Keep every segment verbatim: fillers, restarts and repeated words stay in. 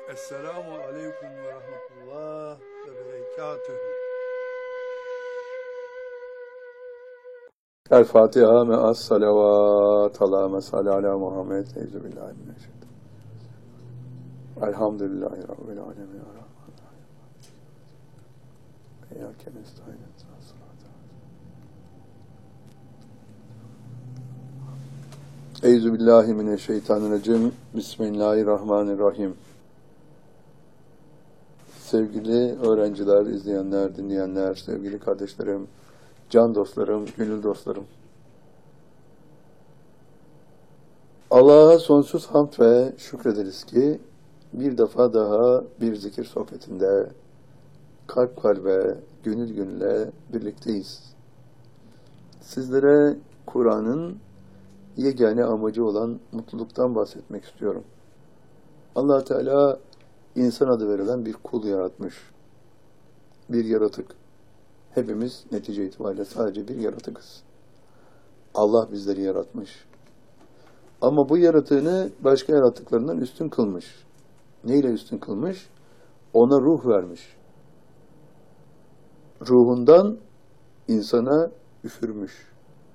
Esselamu aleyküm ve rahmetullah ve berekatühü. El Fatiha me'as salavat. Allahümme salli ala Muhammed. Euzubillahimineşşeytanirracim. Elhamdülillahi Rabbil alemin. Ya Rahman. İyyâke nestaîn. Euzubillahimineşşeytanirracim. Bismillahirrahmanirrahim. Sevgili öğrenciler, izleyenler, dinleyenler, sevgili kardeşlerim, can dostlarım, gönül dostlarım. Allah'a sonsuz hamd ve şükrederiz ki bir defa daha bir zikir sohbetinde kalp kalbe, gönül gönüle birlikteyiz. Sizlere Kur'an'ın yegane amacı olan mutluluktan bahsetmek istiyorum. Allah Teala insan adı verilen bir kul yaratmış. Bir yaratık. Hepimiz netice itibariyle sadece bir yaratıkız. Allah bizleri yaratmış. Ama bu yaratığını başka yaratıklarından üstün kılmış. Neyle üstün kılmış? Ona ruh vermiş. Ruhundan insana üfürmüş.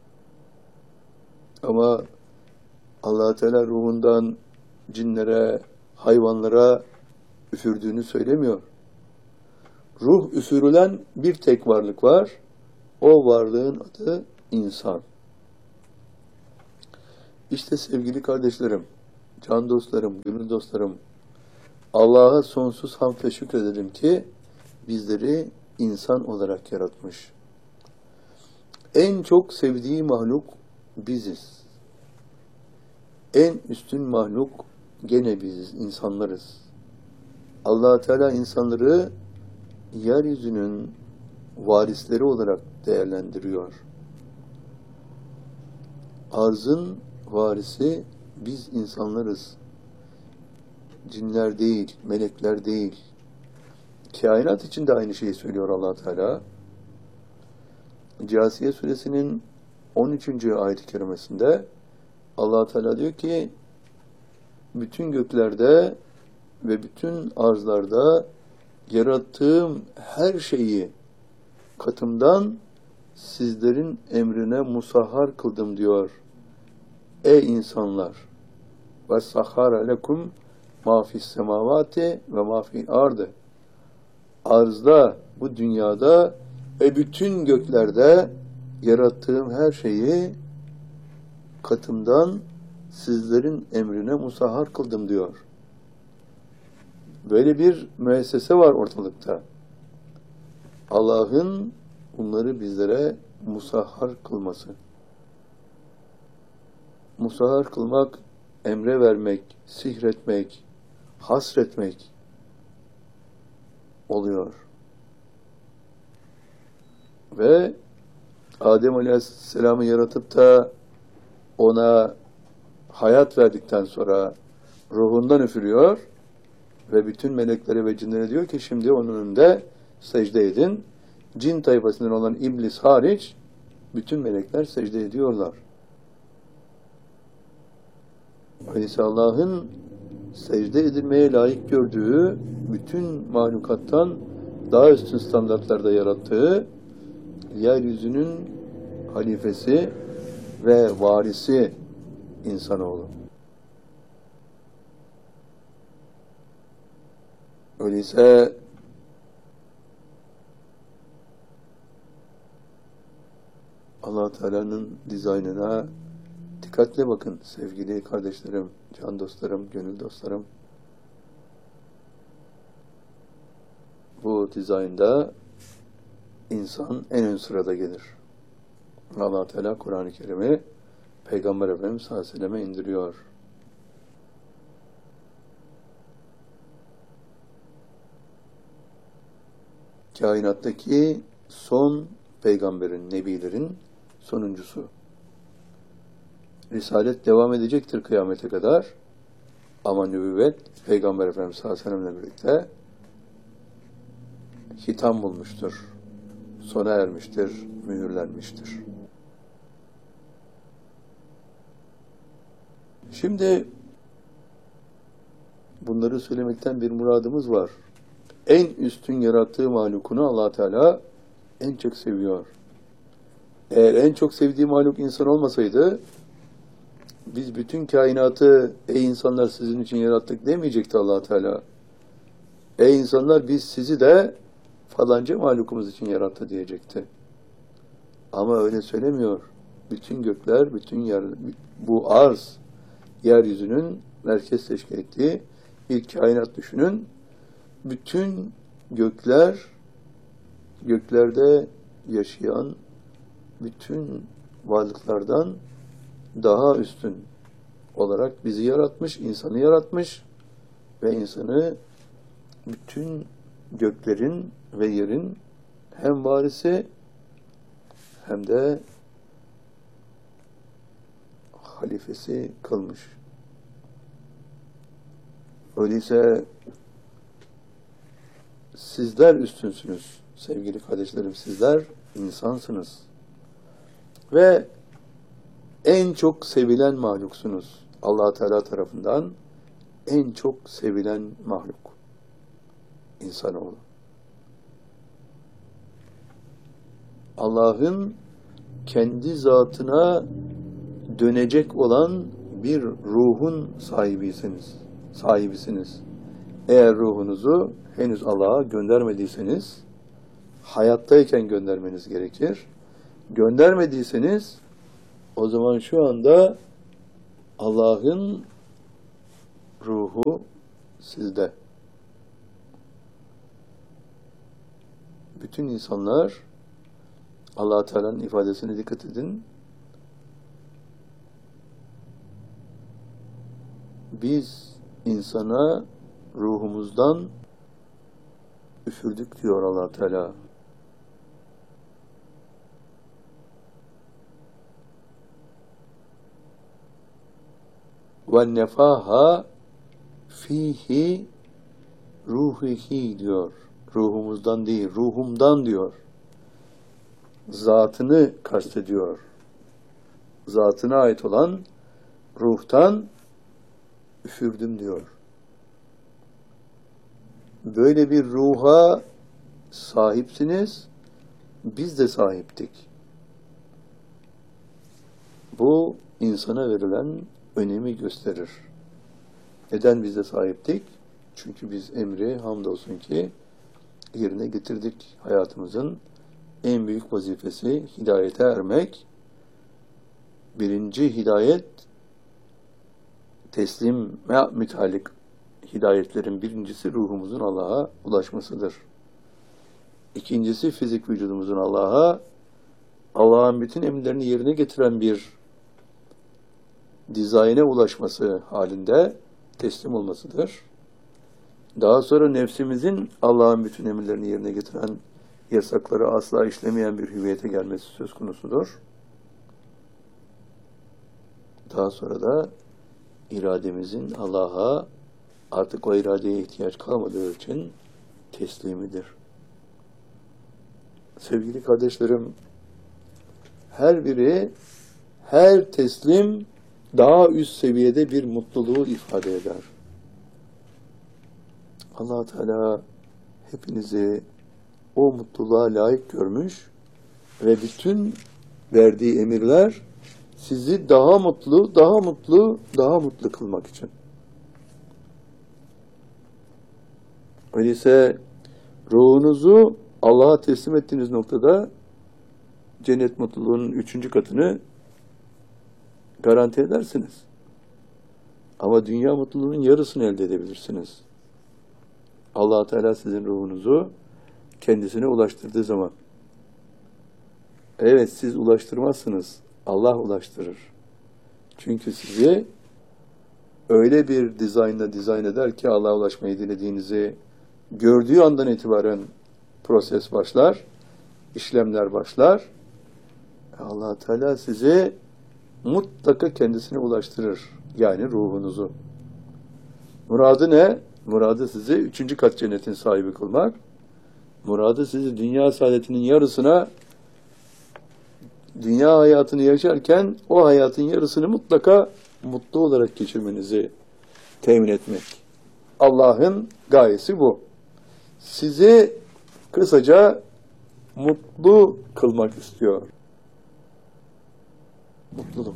Ama Allah Teala ruhundan cinlere, hayvanlara üfürdüğünü söylemiyor. Ruh üfürülen bir tek varlık var. O varlığın adı insan. İşte sevgili kardeşlerim, can dostlarım, gönül dostlarım, Allah'a sonsuz hamd ve şükredelim ki bizleri insan olarak yaratmış. En çok sevdiği mahluk biziz. En üstün mahluk gene biziz, insanlarız. Allah Teala insanları yeryüzünün varisleri olarak değerlendiriyor. Arzın varisi biz insanlarız. Cinler değil, melekler değil. Kainat için de aynı şeyi söylüyor Allah Teala. Câsiye suresinin on üçüncü ayet-i kerimesinde Allah Teala diyor ki bütün göklerde ve bütün arzlarda yarattığım her şeyi katımdan sizlerin emrine musahhar kıldım diyor. Ey insanlar! Ve sahhara lekum ma fis semavati ve ma fil ardı. Arzda, bu dünyada ve bütün göklerde yarattığım her şeyi katımdan sizlerin emrine musahhar kıldım diyor. Böyle bir müessese var ortalıkta. Allah'ın bunları bizlere musahhar kılması. Musahhar kılmak, emre vermek, sihretmek, hasretmek oluyor. Ve Adem Aleyhisselam'ı yaratıp da ona hayat verdikten sonra ruhundan üfürüyor ve bütün meleklere ve cinlere diyor ki şimdi onun önünde secde edin. Cin tayfasından olan iblis hariç bütün melekler secde ediyorlar. Öyleyse Allah'ın secde edilmeye layık gördüğü bütün mahlukattan daha üstün standartlarda yarattığı yeryüzünün halifesi ve varisi insanoğlu. Öyleyse Allah Teala'nın dizaynına dikkatle bakın sevgili kardeşlerim, can dostlarım, gönül dostlarım. Bu dizaynda insan en ön sırada gelir. Allah Teala Kur'an-ı Kerim'i Peygamber Efendimiz sallallahu aleyhi ve selleme indiriyor. Kainattaki son peygamberin, nebilerin sonuncusu. Risalet devam edecektir kıyamete kadar. Ama nübüvvet Peygamber Efendimiz sallallahu aleyhi ve sellem'le birlikte hitam bulmuştur. Sona ermiştir, mühürlenmiştir. Şimdi bunları söylemekten bir muradımız var. En üstün yarattığı mahlukunu Allah Teala en çok seviyor. Eğer en çok sevdiği mahluk insan olmasaydı, biz bütün kainatı ey insanlar sizin için yarattık demeyecekti Allah Teala. Ey insanlar biz sizi de falanca mahlukumuz için yarattı diyecekti. Ama öyle söylemiyor. Bütün gökler, bütün yer, bu arz, yeryüzünün merkez teşkil ettiği bir kainat düşünün. Bütün gökler, göklerde yaşayan bütün varlıklardan daha üstün olarak bizi yaratmış, insanı yaratmış ve insanı bütün göklerin ve yerin hem varisi hem de halifesi kılmış. Öyleyse sizler üstünsünüz sevgili kardeşlerim, sizler insansınız ve en çok sevilen mahluksunuz. Allah Teala tarafından en çok sevilen mahluk insanoğlu. Allah'ın kendi zatına dönecek olan bir ruhun sahibisiniz. Sahibisiniz. Eğer ruhunuzu henüz Allah'a göndermediyseniz, hayattayken göndermeniz gerekir. Göndermediyseniz, o zaman şu anda Allah'ın ruhu sizde. Bütün insanlar, Allah Teala'nın ifadesine dikkat edin. Biz insana ruhumuzdan üfürdük diyor Allah Teala. Ve nefaha fihi ruhihi diyor. Ruhumuzdan değil, ruhumdan diyor. Zatını kastediyor. Zatına ait olan ruhtan üfürdüm diyor. Böyle bir ruha sahipsiniz, biz de sahiptik. Bu insana verilen önemi gösterir. Neden biz de sahiptik? Çünkü biz emri hamdolsun ki yerine getirdik. Hayatımızın en büyük vazifesi hidayete ermek. Birinci hidayet, teslime mütalik hidayetlerin birincisi ruhumuzun Allah'a ulaşmasıdır. İkincisi fizik vücudumuzun Allah'a, Allah'ın bütün emirlerini yerine getiren bir dizayne ulaşması halinde teslim olmasıdır. Daha sonra nefsimizin Allah'ın bütün emirlerini yerine getiren, yasakları asla işlemeyen bir hüviyete gelmesi söz konusudur. Daha sonra da irademizin Allah'a artık o iradeye ihtiyaç kalmadığı için teslimidir. Sevgili kardeşlerim, her biri, her teslim daha üst seviyede bir mutluluğu ifade eder. Allah Teala hepinizi o mutluluğa layık görmüş ve bütün verdiği emirler sizi daha mutlu, daha mutlu, daha mutlu kılmak için. Öyleyse ruhunuzu Allah'a teslim ettiğiniz noktada cennet mutluluğunun üçüncü katını garanti edersiniz. Ama dünya mutluluğunun yarısını elde edebilirsiniz. Allah Teala sizin ruhunuzu kendisine ulaştırdığı zaman. Evet, siz ulaştırmazsınız. Allah ulaştırır. Çünkü sizi öyle bir dizaynla dizayn eder ki Allah'a ulaşmayı dilediğinizi gördüğü andan itibaren proses başlar, işlemler başlar. Allah Teala sizi mutlaka kendisine ulaştırır. Yani ruhunuzu. Muradı ne? Muradı sizi üçüncü kat cennetin sahibi kılmak. Muradı sizi dünya saadetinin yarısına, dünya hayatını yaşarken o hayatın yarısını mutlaka mutlu olarak geçirmenizi temin etmek. Allah'ın gayesi bu. Sizi kısaca mutlu kılmak istiyor. Mutluluk.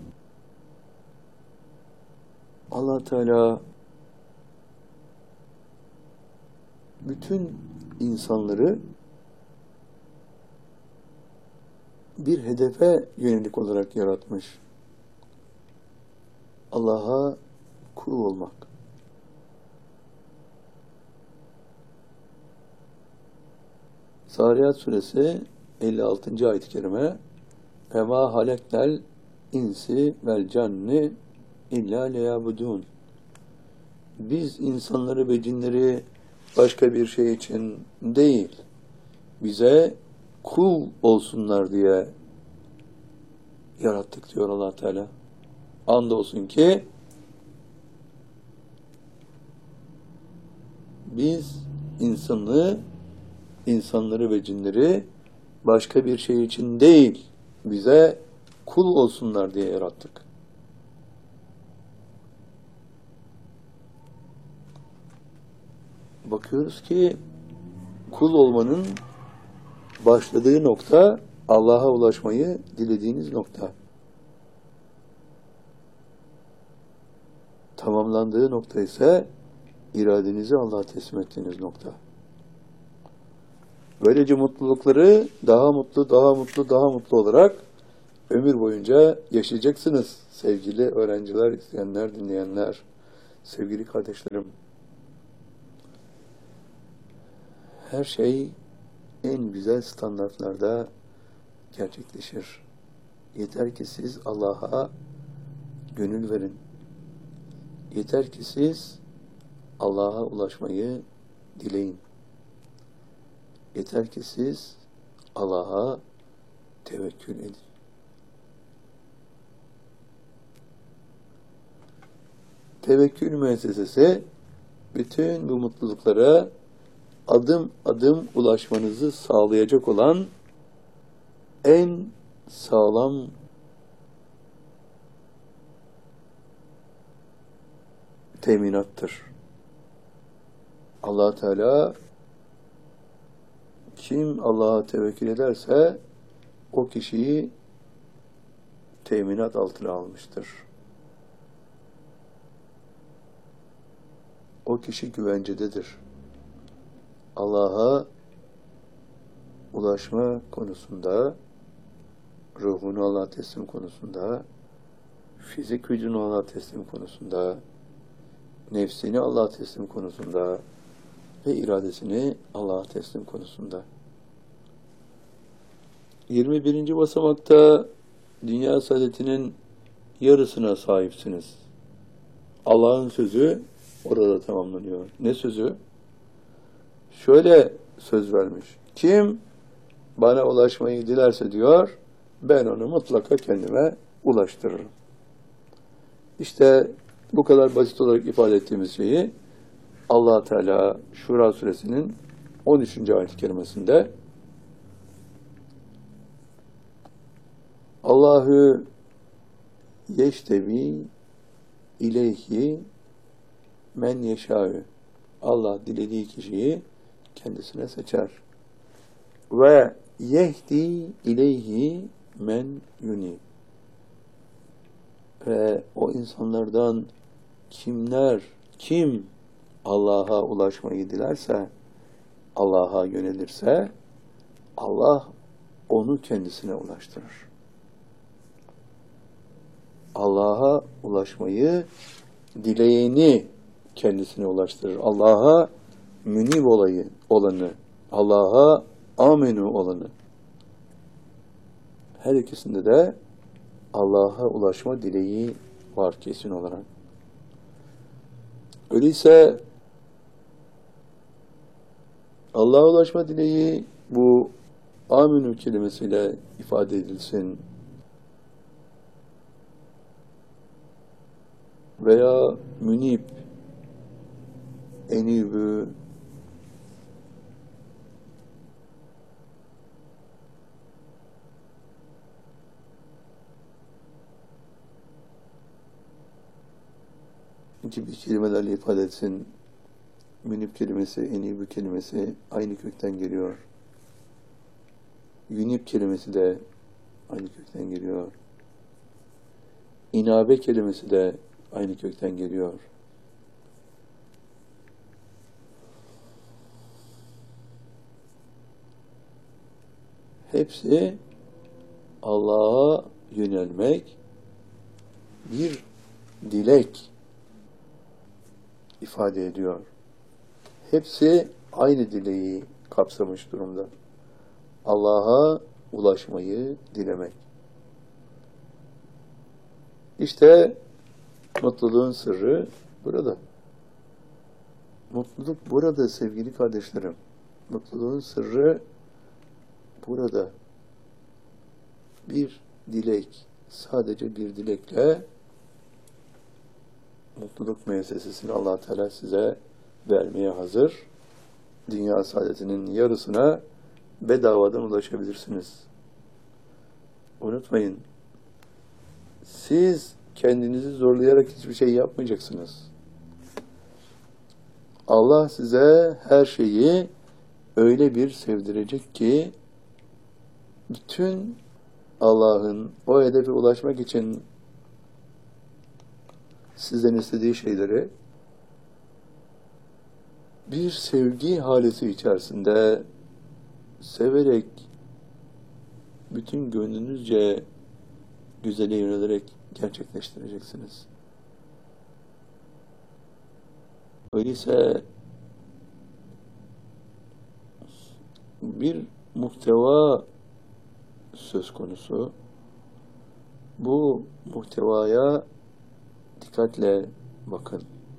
Allah Teala bütün insanları bir hedefe yönelik olarak yaratmış. Allah'a kul olmak. Zariyat suresi elli altıncı ayet-i kerime وَمَا هَلَكْنَا الْاِنْسِ وَالْجَنِّ اِلَّا لِيَعْبُدُونَ Biz insanları ve cinleri başka bir şey için değil, bize kul olsunlar diye yarattık diyor Allah Teala. Andolsun ki biz insanlığı, insanları ve cinleri başka bir şey için değil, bize kul olsunlar diye yarattık. Bakıyoruz ki kul olmanın başladığı nokta Allah'a ulaşmayı dilediğiniz nokta. Tamamlandığı nokta ise iradenizi Allah'a teslim ettiğiniz nokta. Böylece mutlulukları daha mutlu, daha mutlu, daha mutlu olarak ömür boyunca yaşayacaksınız. Sevgili öğrenciler, izleyenler, dinleyenler, sevgili kardeşlerim. Her şey en güzel standartlarda gerçekleşir. Yeter ki siz Allah'a gönül verin. Yeter ki siz Allah'a ulaşmayı dileyin. Yeter ki siz Allah'a tevekkül edin. Tevekkül müessesesi bütün bu mutluluklara adım adım ulaşmanızı sağlayacak olan en sağlam teminattır. Allah Teala kim Allah'a tevekkül ederse o kişiyi teminat altına almıştır. O kişi güvencededir. Allah'a ulaşma konusunda, ruhunu Allah'a teslim konusunda, fizik gücünü Allah'a teslim konusunda, nefsini Allah'a teslim konusunda ve iradesini Allah'a teslim konusunda. yirmi birinci basamakta dünya saadetinin yarısına sahipsiniz. Allah'ın sözü orada tamamlanıyor. Ne sözü? Şöyle söz vermiş. Kim bana ulaşmayı dilerse diyor, ben onu mutlaka kendime ulaştırırım. İşte bu kadar basit olarak ifade ettiğimiz şeyi Allah Teala Şura suresinin on üçüncü ayet-i kerimesinde Allahu yeştevi ileyhi men yeşâ'ü Allah dilediği kişiyi kendisine seçer. Ve yehdi ileyhi men yuni ve o insanlardan kimler, kim Allah'a ulaşmayı dilerse, Allah'a yönelirse, Allah onu kendisine ulaştırır. Allah'a ulaşmayı dileyeni kendisine ulaştırır. Allah'a münib olayı, olanı, Allah'a amenü olanı. Her ikisinde de Allah'a ulaşma dileği var kesin olarak. Öyleyse Allah'a ulaşma dileği bu amenü kelimesiyle ifade edilsin. Veya münib, enibü, gibi kelimelerle ifade etsin. Münib kelimesi, enibu kelimesi aynı kökten geliyor. Yunib kelimesi de aynı kökten geliyor. İnabe kelimesi de aynı kökten geliyor. Hepsi Allah'a yönelmek, bir dilek ifade ediyor. Hepsi aynı dileği kapsamış durumda. Allah'a ulaşmayı dilemek. İşte mutluluğun sırrı burada. Mutluluk burada sevgili kardeşlerim. Mutluluğun sırrı burada. Bir dilek, sadece bir dilekle mutluluk müessesesini Allah Teala size vermeye hazır. Dünya saadetinin yarısına bedavadan ulaşabilirsiniz. Unutmayın, siz kendinizi zorlayarak hiçbir şey yapmayacaksınız. Allah size her şeyi öyle bir sevdirecek ki bütün Allah'ın o hedefe ulaşmak için sizden istediği şeyleri bir sevgi halisi içerisinde severek, bütün gönlünüzce güzele yönelerek gerçekleştireceksiniz. Öyleyse bir muhteva söz konusu. Bu muhtevaya dikkatle bakın.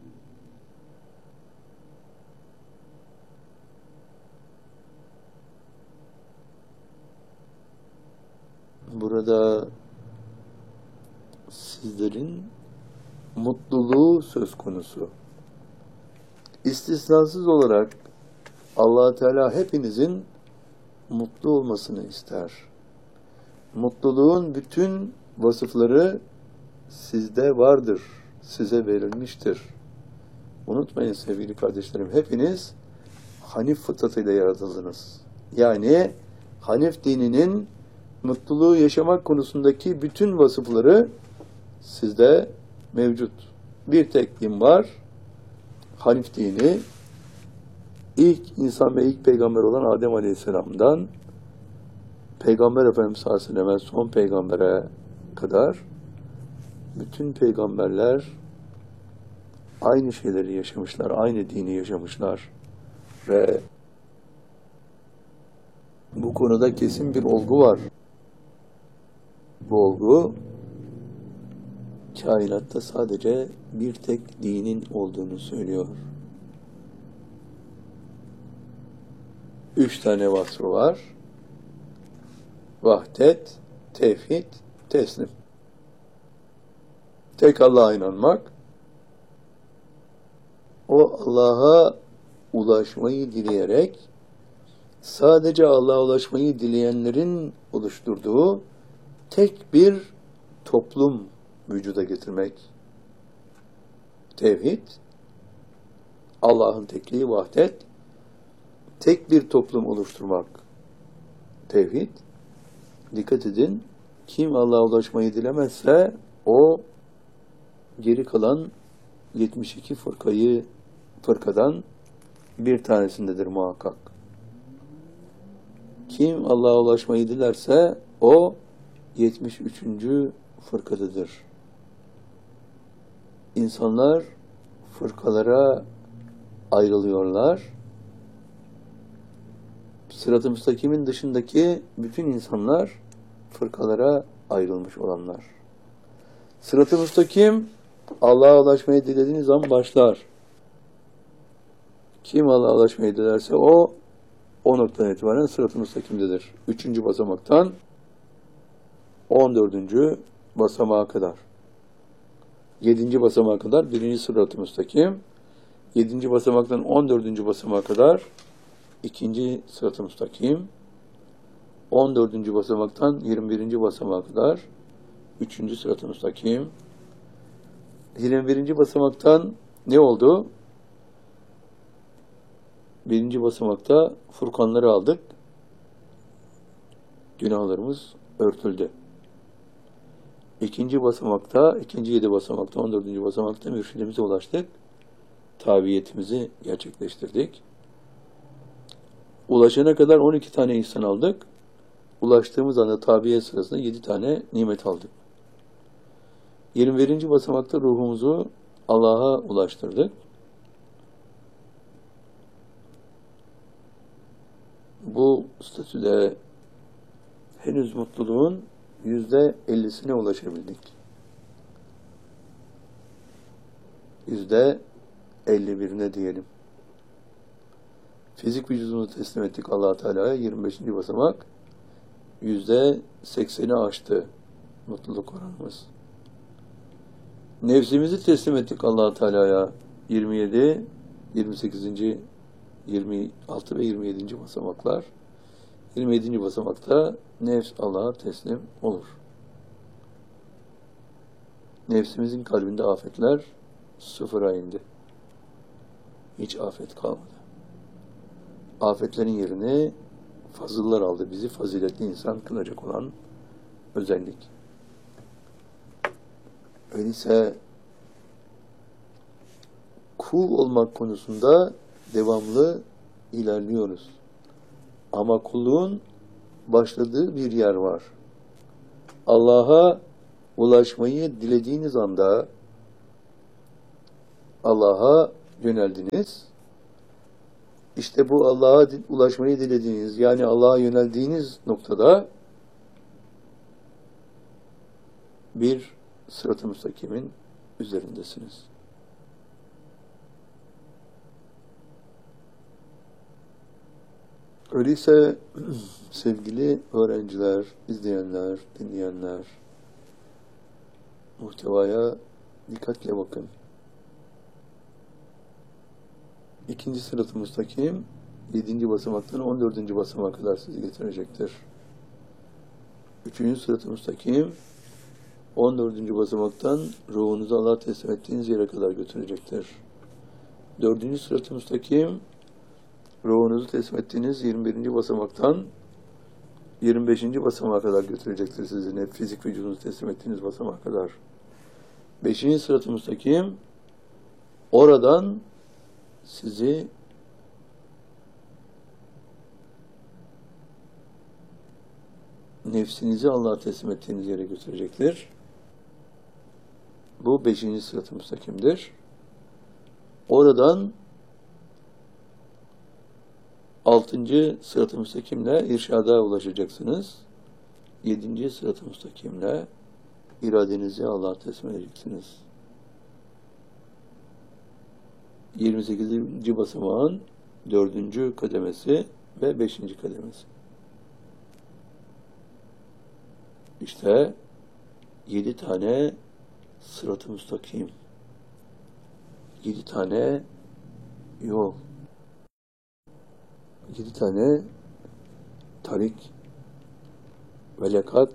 Burada sizlerin mutluluğu söz konusu. İstisnasız olarak Allah Teala hepinizin mutlu olmasını ister. Mutluluğun bütün vasıfları sizde vardır, size verilmiştir. Unutmayın sevgili kardeşlerim, hepiniz Hanif fıtratıyla yaratıldınız. Yani Hanif dininin mutluluğu yaşamak konusundaki bütün vasıfları sizde mevcut. Bir tek din var, Hanif dini. İlk insan ve ilk peygamber olan Adem Aleyhisselam'dan Peygamber Efendimiz sallallahu aleyhi ve sellem son peygambere kadar bütün peygamberler aynı şeyleri yaşamışlar, aynı dini yaşamışlar ve bu konuda kesin bir olgu var. Bu olgu kainatta sadece bir tek dinin olduğunu söylüyor. Üç tane vasfı var. Vahdet, tevhid, teslim. Tek Allah'a inanmak, o Allah'a ulaşmayı dileyerek, sadece Allah'a ulaşmayı dileyenlerin oluşturduğu tek bir toplum vücuda getirmek. Tevhid, Allah'ın tekliği, vahdet, tek bir toplum oluşturmak. Tevhid, dikkat edin, kim Allah'a ulaşmayı dilemezse o geri kalan yetmiş iki fırkayı fırkadan bir tanesindedir muhakkak. Kim Allah'a ulaşmayı dilerse o yetmiş üçüncü fırkadadır. İnsanlar fırkalara ayrılıyorlar. Sırat-ı müstakimin dışındaki bütün insanlar fırkalara ayrılmış olanlar. Sırat-ı müstakim Allah'a ulaşmayı dilediğiniz zaman başlar. Kim Allah'a ulaşmayı dilerse o o noktadan itibaren sırat-ı müstakimdedir. Üçüncü basamaktan on dördüncü basamağa kadar. Yedinci basamağa kadar birinci sırat-ı müstakim. Yedinci basamaktan on dördüncü basamağa kadar ikinci sırat-ı müstakim. On dördüncü basamaktan yirmi birinci basamağa kadar üçüncü sırat-ı müstakim. yirmi birinci basamaktan ne oldu? birinci basamakta Furkanları aldık. Günahlarımız örtüldü. İkinci basamakta, ikinci yedi basamakta, on dördüncü basamakta mürşidimize ulaştık. Tabiyetimizi gerçekleştirdik. Ulaşana kadar on iki tane ihsan aldık. Ulaştığımız anda tabiyet sırasında yedi tane nimet aldık. yirmi birinci basamakta ruhumuzu Allah'a ulaştırdık. Bu statüde henüz mutluluğun yüzde ellisine ulaşabildik. Yüzde elli birine diyelim. Fizik vücudumuzu teslim ettik Allah-u Teala'ya. yirmi beşinci basamak yüzde sekseni aştı mutluluk oranımız. Nefsimizi teslim ettik Allah-u Teala'ya. yirmi yedi, yirmi sekizinci, yirmi altı ve yirmi yedinci basamaklar. yirmi yedinci basamakta nefs Allah'a teslim olur. Nefsimizin kalbinde afetler sıfıra indi. Hiç afet kalmadı. Afetlerin yerini fazıllar aldı. Bizi faziletli insan kılacak olan özellik. Öyleyse kul olmak konusunda devamlı ilerliyoruz. Ama kulluğun başladığı bir yer var. Allah'a ulaşmayı dilediğiniz anda Allah'a yöneldiniz. İşte bu Allah'a ulaşmayı dilediğiniz, yani Allah'a yöneldiğiniz noktada bir sırat-ı müstakimin üzerindesiniz. Öyleyse sevgili öğrenciler, izleyenler, dinleyenler, muhtevaya dikkatle bakın. İkinci sırat-ı müstakim, yedinci basamaktan on dördüncü basamağa kadar sizi getirecektir. Üçüncü sırat-ı müstakim, on dördüncü basamaktan ruhunuzu Allah'a teslim ettiğiniz yere kadar götürecektir. Dördüncü sırat-ı müstakim, ruhunuzu teslim ettiğiniz yirmi birinci basamaktan yirmi beşinci basamağa kadar götürecektir sizi. Hep fizik vücudunuzu teslim ettiğiniz basamağa kadar. Beşinci sırat-ı müstakim, oradan sizi nefsinizi Allah'a teslim ettiğiniz yere götürecektir. Bu beşinci sırat-ı müstakimdir. Oradan altıncı sırat-ı müstakimle irşada ulaşacaksınız. Yedinci sırat-ı müstakimle iradenizi Allah'a teslim edeceksiniz. yirmi sekizinci basamağın dördüncü kademesi ve beşinci kademesi. İşte yedi tane sırat-ı müstakim. Yedi tane yol. Yedi tane tarik, velekat,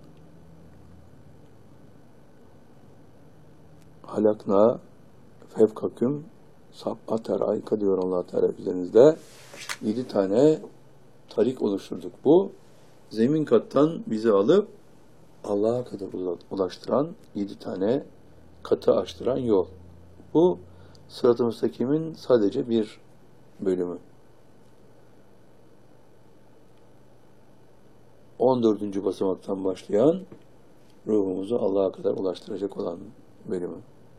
halakna, fevkaküm, sab'at erayka diyor Allah Teala üzerinizde. Yedi tane tarik oluşturduk. Bu zemin kattan bizi alıp Allah'a kadar ulaştıran yedi tane katı açtıran yol. Bu sırat-ı müstakimin sadece bir bölümü. on dördüncü basamaktan başlayan ruhumuzu Allah'a kadar ulaştıracak olan bölümü.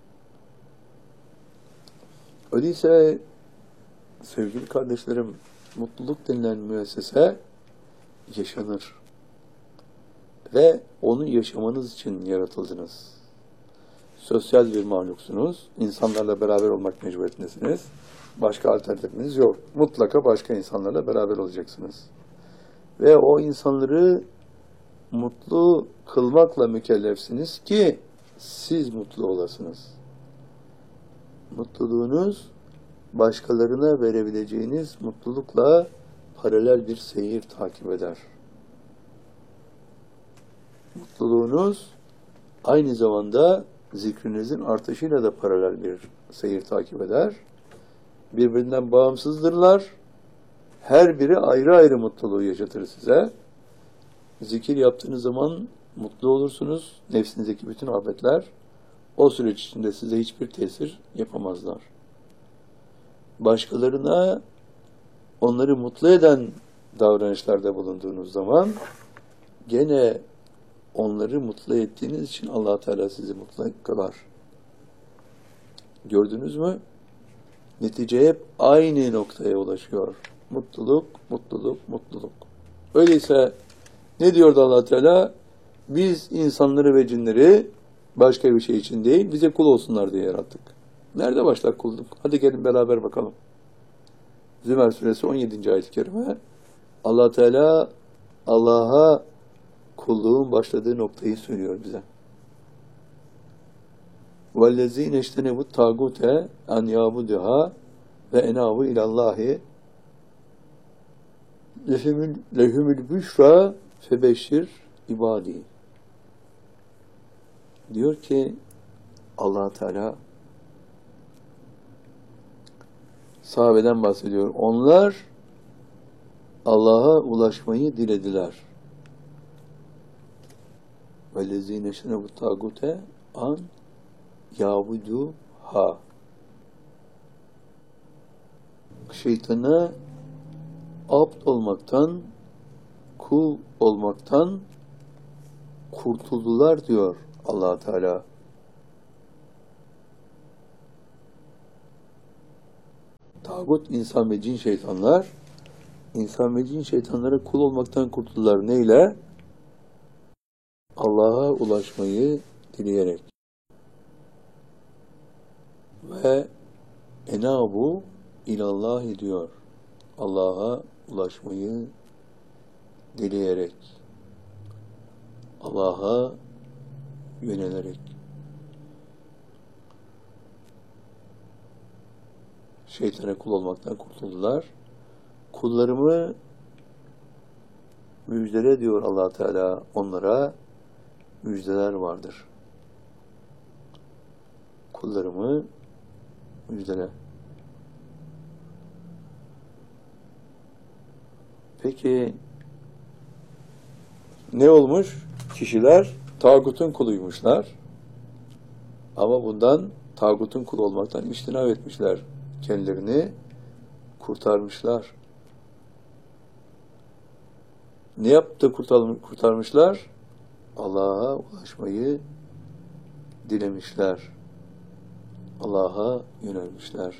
Öyleyse sevgili kardeşlerim, mutluluk denilen müessese yaşanır. Ve onu yaşamanız için yaratıldınız. Sosyal bir mahluksunuz. İnsanlarla beraber olmak mecburiyetindesiniz. Başka alternatifiniz yok. Mutlaka başka insanlarla beraber olacaksınız. Ve o insanları mutlu kılmakla mükellefsiniz ki siz mutlu olasınız. Mutluluğunuz başkalarına verebileceğiniz mutlulukla paralel bir seyir takip eder. Mutluluğunuz aynı zamanda zikrinizin artışıyla da paralel bir seyir takip eder. Birbirinden bağımsızdırlar Her biri ayrı ayrı mutluluğu yaşatır size. Zikir yaptığınız zaman mutlu olursunuz. Nefsinizdeki bütün afetler o süreç içinde size hiçbir tesir yapamazlar. Başkalarına onları mutlu eden davranışlarda bulunduğunuz zaman gene onları mutlu ettiğiniz için Allah Teala sizi mutlu kılar. Gördünüz mü? Netice hep aynı noktaya ulaşıyor. Mutluluk, mutluluk, mutluluk. Öyleyse ne diyordu Allah Teala? Biz insanları ve cinleri başka bir şey için değil, bize kul olsunlar diye yarattık. Nerede başlar kulluk? Hadi gelin beraber bakalım. Zümer suresi on yedinci ayet-i kerime. Allah Teala Allah'a kulluğun başladığı noktayı söylüyor bize. وَالَّذ۪ينَ اجْتَنَبُوا الطَّاغُوتَ اَنْ يَعْبُدُهَا وَاَنَابُوا اِلَى اللّٰهِ لَهُمُ الْبُشْرَى فَبَشِّرْ ibadi. Diyor ki Allah Teala sahabeden bahsediyor. Onlar Allah'a ulaşmayı dilediler. وَالَّذ۪ينَ اجْتَنَبُوا الطَّاغُوتَ اَنْ يَعْبُدُهَا Şeytana abd olmaktan, kul olmaktan kurtuldular diyor Allah Teala. Tağut, insan ve cin şeytanlar, insan ve cin şeytanlara kul olmaktan kurtuldular. Neyle? Allah'a ulaşmayı dileyerek. Ve enabu ilallahi diyor. Allah'a ulaşmayı dileyerek. Allah'a yönelerek. Şeytana kul olmaktan kurtuldular. Kullarımı müjdele diyor Allah Teala, onlara müjdeler vardır. Kullarımı müjdele. Peki ne olmuş? Kişiler tağutun kuluymuşlar. Ama bundan tağutun kulu olmaktan içtinab etmişler. Kendilerini kurtarmışlar. Ne yaptı kurtarmışlar? Allah'a ulaşmayı dilemişler. Allah'a yönelmişler.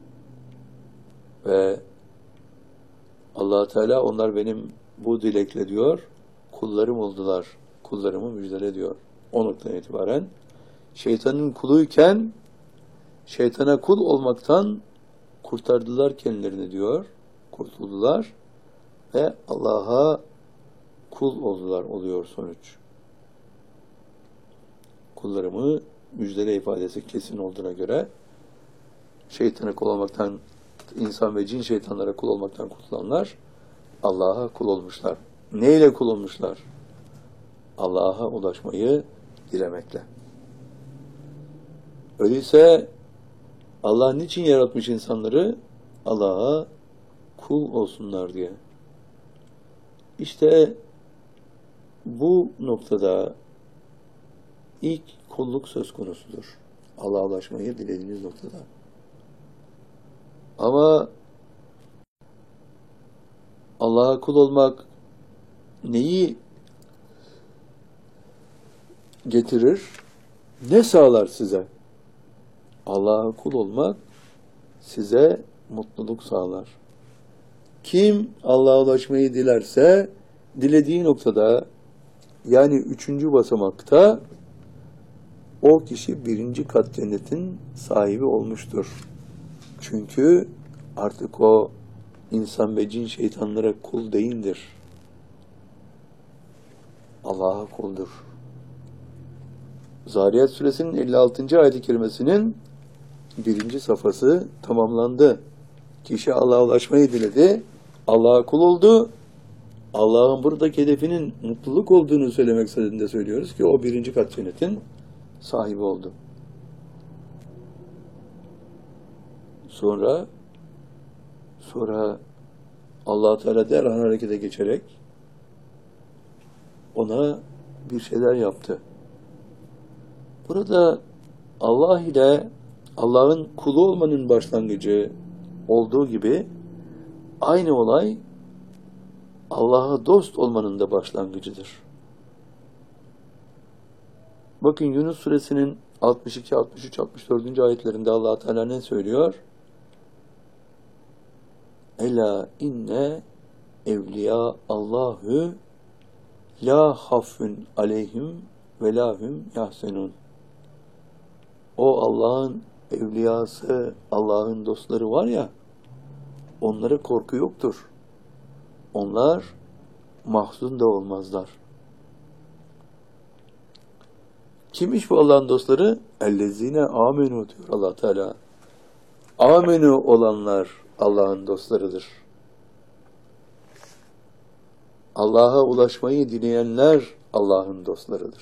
Ve Allah Teala onlar benim bu dilekle diyor, kullarım oldular. Kullarımı müjdele diyor. O noktadan itibaren şeytanın kuluyken şeytana kul olmaktan kurtardılar kendilerini diyor. Kurtuldular ve Allah'a kul oldular oluyor sonuç. Kullarımı müjdele ifadesi kesin olduğuna göre şeytana kul olmaktan, insan ve cin şeytanlara kul olmaktan kurtulanlar Allah'a kul olmuşlar. Neyle kul olmuşlar? Allah'a ulaşmayı dilemekle. Öyleyse Allah niçin yaratmış insanları? Allah'a kul olsunlar diye. İşte bu noktada ilk kulluk söz konusudur. Allah'a ulaşmayı dilediğiniz noktada. Ama Allah'a kul olmak neyi getirir? Ne sağlar size? Allah'a kul olmak size mutluluk sağlar. Kim Allah'a ulaşmayı dilerse dilediği noktada, yani üçüncü basamakta o kişi birinci kat cennetin sahibi olmuştur. Çünkü artık o insan ve cin şeytanlara kul değildir. Allah'a kuldur. Zariyat suresinin elli altıncı ayet-i kerimesinin birinci safhası tamamlandı. Kişi Allah'a ulaşmayı diledi, Allah'a kul oldu. Allah'ın buradaki hedefinin mutluluk olduğunu söylemek istediğinde söylüyoruz ki o birinci kat cennetin sahibi oldu. Sonra sonra Allah Teala derhal harekete geçerek ona bir şeyler yaptı. Burada Allah ile Allah'ın kulu olmanın başlangıcı olduğu gibi aynı olay Allah'a dost olmanın da başlangıcıdır. Bakın Yunus suresinin altmış iki, altmış üç, altmış dördüncü ayetlerinde Allah Teala ne söylüyor? Ela inne evliya Allahu la hafun aleyhim ve lahum yahsenun. O Allah'ın evliyası, Allah'ın dostları var ya, onlara korku yoktur. Onlar mahzun da olmazlar. Kimmiş bu Allah'ın dostları? Ellezine amenu diyor Allah Teala. Amenu olanlar Allah'ın dostlarıdır. Allah'a ulaşmayı dileyenler Allah'ın dostlarıdır.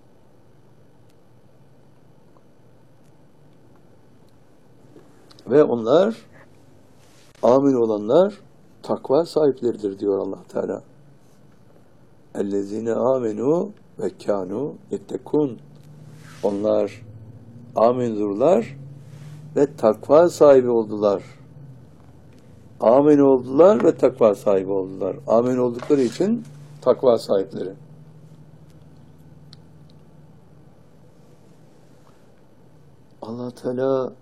Ve onlar, amin olanlar takva sahipleridir diyor Allah Teala. Ellezine amenu ve kanu yettekun. Onlar amindurlar ve takva sahibi oldular. Amin oldular ve takva sahibi oldular. Amin oldukları için takva sahipleri. Allah Teala